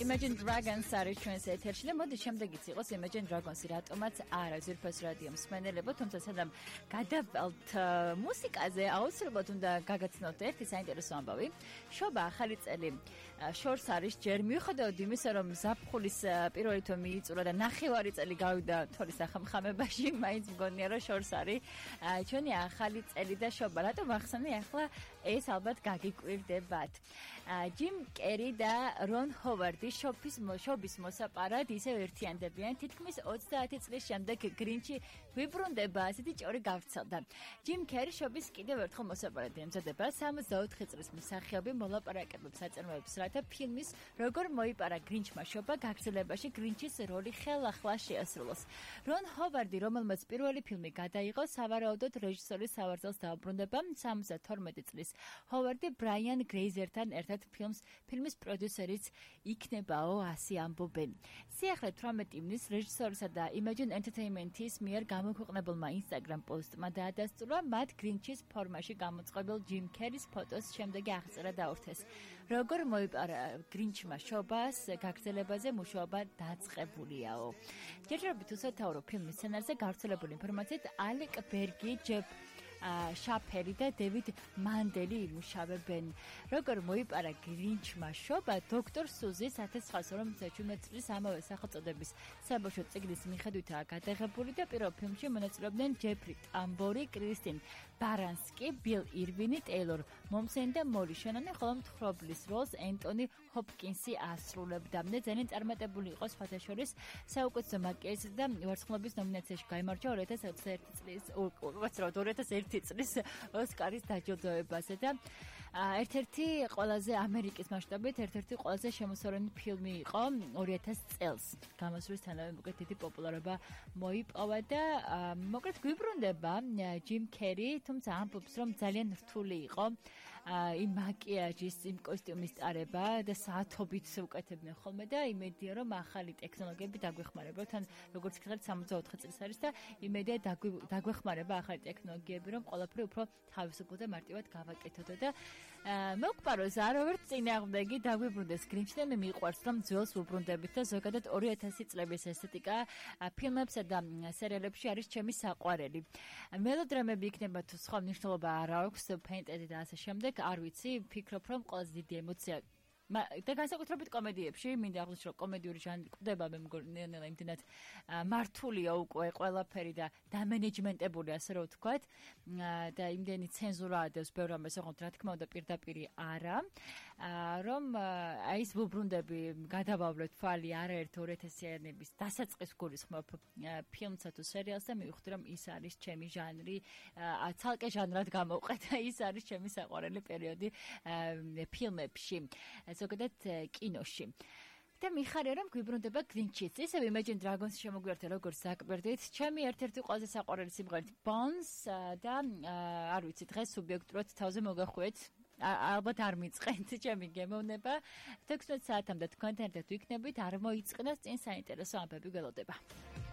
Imagine Dragons არის ჩვენს ეთერში და მოდი შემდეგიც იყოს Imagine Dragons-ი რატომაც არა ზირფოს რადიო მსმენელებო, თუმცა სადამ გადავალთ მუსიკაზე აუცილებლად უნდა გაგაცნოთ ერთი საინტერესო ამბავი. შობა ახალი წელი შორს არის ჯერ მიუხედავად იმისა, რომ ზაფხულის პირველი თვე მიიწურა და ნახევარი წელი გავიდა თოლის ახამხამებაში, მაინც მგონია რომ შორს არის ჩვენი ახალი წელი და შობა. რატომ ახსენე ახლა ეს ალბათ გაგიკვირდებათ. ჯიმ კერი და რონ ჰოვარდი შობის მოსაპარად ისევ ერთიანდებიან. თითქმის 30 წლის შემდეგ გრინჩი ვიბრუნდება, ასეთი ჭორი გავრცელდა. ჯიმ კერი შობის კიდევ ერთხელ მოსაპარად ემზადება 64 წლის მსახიობი მოლაპარაკებებს აწარმოებს, რათა ფილმის როგორ მოიპარა გრინჩმა შობა გაგრძელებაში გრინჩის როლი ხელახლა შეასრულოს. რონ ჰოვარდი, რომელმაც პირველი ფილმი გადაიღო, სავარაუდოდ რეჟისორის სავარძელს დაუბრუნდება 72 წლის. ჰოვარდი ბრაიან გრეიზერთან ერთად ფილმის პროდიუსერიც იქნებაო, ასე ამბობენ. სიახლე 18 ივნისს რეჟისორისა და Imagine Entertainment-ის მიერ გამოქვეყნებულმა Instagram პოსტმა დაადასტურა მათ გრინჩის ფორმაში გამოწყობილ ჯიმ კერის ფოტოს შემდეგი აღწერა დაურთეს. როგორ მოიპარა გრინჩმა შობას გაგრძელებაზე მუშაობა დაწყებულიაო. ჯერჯერობით უსათაურო ფილმის სცენარზე გავრცელებული ინფორმაციით ალეკ ბერგი, ჯეფ შაფერი და დევიდ მანდელი იმუშავებენ. როგორ მოიპარა გრინჩმა შობა დოქტორ სუზის 1957 წლის ამავე სახელწოდების საბავშვო წიგნის მიხედვითაა გადაღებული და პირველ ფილმში მონაწილეობდნენ ჯეფრი ტამბორი, კრისტინ ბარანსკი, ბილ ირვინი, ტეილორ მომსენი და მოლი შენონი, ხოლო მთხრობლის როლს ენტონი ჰოპკინსი ასრულებდა. ძალიან წარმატებული იყო სხვათა შორის საუკეთესო მაკიაჟის და ვარცხნილობის ნომინაციაში გაიმარჯვა 2001 წლის ოსკარის დაჯილდოებაზე და ერთ-ერთი ყველაზე ამერიკის მასშტაბით ერთ-ერთი ყველაზე შემოსავლიანი ფილმი იყო 2000 წელს. გამოსვლისთანავე მოკლედ დიდი პოპულარობა მოიპოვა და მოკლედ გვიბრუნდება ჯიმ კერი, თუმცა ამბობს, რომ ძალიან რთული იყო იმ მაკიაჟის, იმ კოსტიუმის ტარება და საათობით უკეთებდნენ ხოლმე და იმედია, რომ ახალი ტექნოლოგიები დაგვეხმარება. თან როგორც გითხარით 64 წლის არის და იმედია დაგვეხმარება ახალი ტექნოლოგიები, რომ ყველაფერი უფრო თავისუფლ და მარტივად გავაკეთოთ და მოგყაროს არავერთ წინააღმდეგი დაგვიბრუნდეს გრინჩი და მე მიყვარს რომ ძველს ვუბრუნდებით და ზოგადად 2000 წლების ესთეტიკა ფილმებსა და სერიალებში არის ჩემი საყვარელი. მელოდრამები იქნება თუ სხვა მნიშვნელობა არ აქვს, ფენტეზი და ასე შემდეგ, არ ვიცი, ფიქრობ რომ ყველაზე დიდი ემოცია და განსაკუთრებით კომედიებში, მინდა აღნიშნო რომ კომედიური ჟანრი კვდება მე მგონია იმდენად მართულია უკვე ყველაფერი და დამენეჯმენტებული ასე რომ ვთქვათ და იმდენი ცენზურა ადევს ბევრ ამას, ოღონდ რა თქმა უნდა პირდაპირ არა, რომ აი ეს ვუბრუნდები გადავავლეთ თვალი არაერთ 2000-იანების დასაწყის გულისხმობ ფილმსა თუ სერიალს და მივხვდი რომ ის არის ჩემი ჟანრი, ცალკე ჟანრად გამოვყე და ის არის ჩემი საყვარელი პერიოდი ფილმებში. ზოგადად კინოში. და მიხარია რომ გვიბრუნდება გრინჩიც. ისევ Imagine Dragons-ი შემოგვიერთე როგორც საკვირდით. ჩემი ერთ-ერთი ყველაზე საყვარელი სიმღერით Bones და არ ვიცი დღეს სუბიექტურად თავზე მოგახვეთ. ალბათ არ მიწყენთ ჩემი გემოვნება. 16 საათამდე თქვენთან ერთად ვიქნებით, არ მოიწყნოს წინ საინტერესო ამბები გველოდება.